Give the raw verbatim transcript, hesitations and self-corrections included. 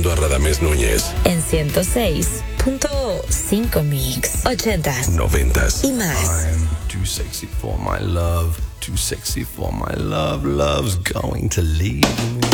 a Radamés Núñez en ciento seis punto cinco Mix, ochentas, noventas y más. I'm too sexy for my love, too sexy for my love, love's going to leave me.